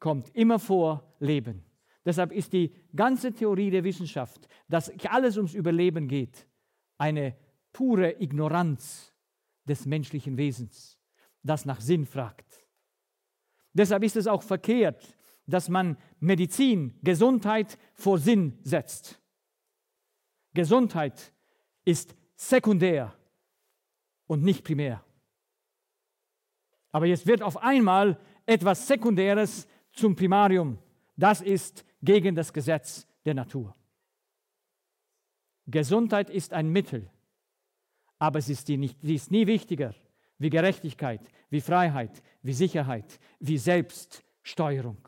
kommt immer vor Leben. Deshalb ist die ganze Theorie der Wissenschaft, dass alles ums Überleben geht, eine pure Ignoranz des menschlichen Wesens, das nach Sinn fragt. Deshalb ist es auch verkehrt, dass man Medizin, Gesundheit vor Sinn setzt. Gesundheit ist sekundär und nicht primär. Aber jetzt wird auf einmal etwas Sekundäres zum Primarium. Das ist gegen das Gesetz der Natur. Gesundheit ist ein Mittel, aber sie ist nie wichtiger wie Gerechtigkeit, wie Freiheit, wie Sicherheit, wie Selbststeuerung.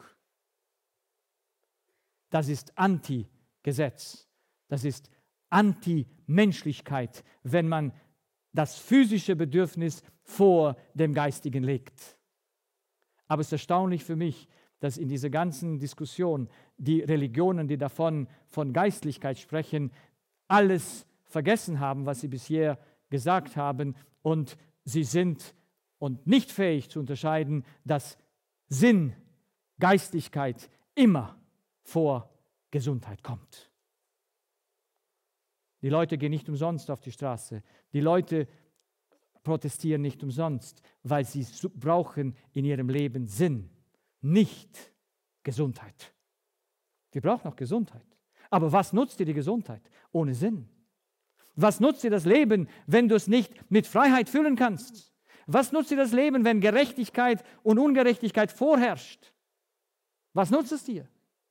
Das ist Anti-Gesetz. Das ist Anti-Menschlichkeit, wenn man das physische Bedürfnis vor dem Geistigen legt. Aber es ist erstaunlich für mich, dass in dieser ganzen Diskussion die Religionen, die von Geistlichkeit sprechen, alles vergessen haben, was sie bisher gesagt haben, und sie sind nicht fähig zu unterscheiden, dass Sinn, Geistlichkeit immer vor Gesundheit kommt. Die Leute gehen nicht umsonst auf die Straße. Die Leute protestieren nicht umsonst, weil sie brauchen in ihrem Leben Sinn, nicht Gesundheit. Wir brauchen auch Gesundheit. Aber was nutzt dir die Gesundheit ohne Sinn? Was nutzt dir das Leben, wenn du es nicht mit Freiheit füllen kannst? Was nutzt dir das Leben, wenn Gerechtigkeit und Ungerechtigkeit vorherrscht? Was nutzt es dir?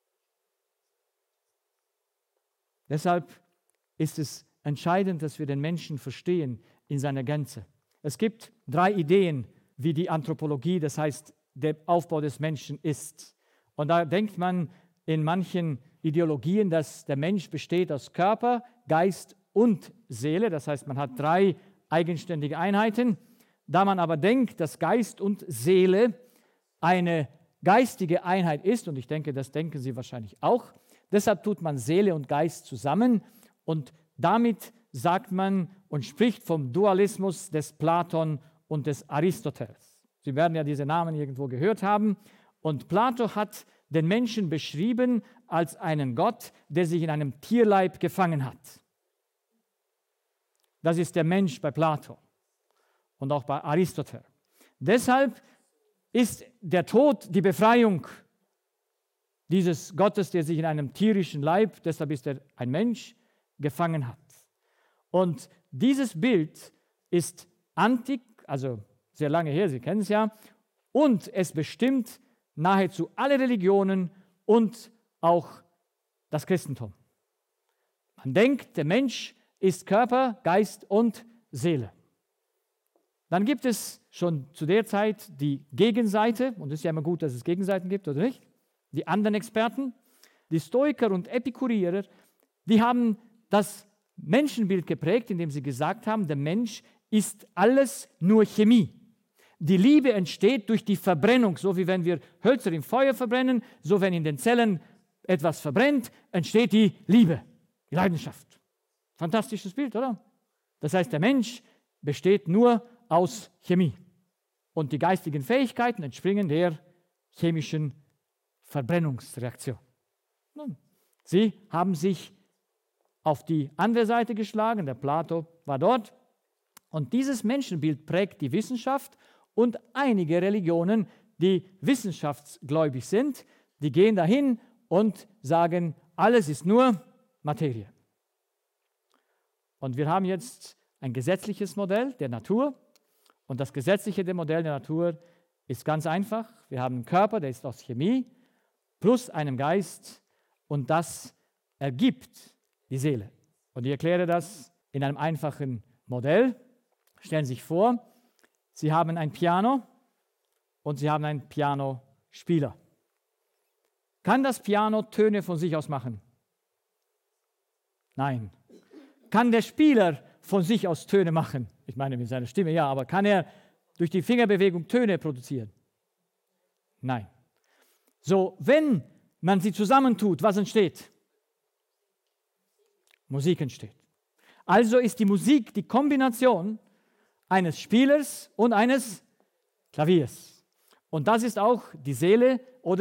Deshalb ist es entscheidend, dass wir den Menschen verstehen in seiner Gänze. Es gibt 3 Ideen, wie die Anthropologie, das heißt der Aufbau des Menschen ist. Und da denkt man in manchen Ideologien, dass der Mensch besteht aus Körper, Geist und Seele. Das heißt, man hat 3 eigenständige Einheiten. Da man aber denkt, dass Geist und Seele eine geistige Einheit ist, und ich denke, das denken Sie wahrscheinlich auch, deshalb tut man Seele und Geist zusammen, und damit sagt man und spricht vom Dualismus des Platon und des Aristoteles. Sie werden ja diese Namen irgendwo gehört haben. Und Plato hat den Menschen beschrieben als einen Gott, der sich in einem Tierleib gefangen hat. Das ist der Mensch bei Plato und auch bei Aristoteles. Deshalb ist der Tod die Befreiung dieses Gottes, der sich in einem tierischen Leib, deshalb ist er ein Mensch, gefangen hat. Und dieses Bild ist antik, also sehr lange her, Sie kennen es ja, und es bestimmt nahezu alle Religionen und auch das Christentum. Man denkt, der Mensch ist Körper, Geist und Seele. Dann gibt es schon zu der Zeit die Gegenseite, und es ist ja immer gut, dass es Gegenseiten gibt, oder nicht? Die anderen Experten, die Stoiker und Epikureer, die haben das Menschenbild geprägt, indem sie gesagt haben, der Mensch ist alles nur Chemie. Die Liebe entsteht durch die Verbrennung, so wie wenn wir Hölzer im Feuer verbrennen, so wenn in den Zellen etwas verbrennt, entsteht die Liebe, die Leidenschaft. Fantastisches Bild, oder? Das heißt, der Mensch besteht nur aus Chemie. Und die geistigen Fähigkeiten entspringen der chemischen Verbrennungsreaktion. Nun, sie haben sich auf die andere Seite geschlagen, der Plato war dort. Und dieses Menschenbild prägt die Wissenschaft und einige Religionen, die wissenschaftsgläubig sind, die gehen dahin und sagen, alles ist nur Materie. Und wir haben jetzt ein gesetzliches Modell der Natur. Und das gesetzliche Modell der Natur ist ganz einfach. Wir haben einen Körper, der ist aus Chemie, plus einem Geist, und das ergibt die Seele. Und ich erkläre das in einem einfachen Modell. Stellen Sie sich vor, Sie haben ein Piano und Sie haben einen Pianospieler. Kann das Piano Töne von sich aus machen? Nein. Kann der Spieler von sich aus Töne machen? Ich meine mit seiner Stimme, ja, aber kann er durch die Fingerbewegung Töne produzieren? Nein. So, wenn man sie zusammentut, was entsteht? Musik entsteht. Also ist die Musik die Kombination eines Spielers und eines Klaviers. Und das ist auch die Seele oder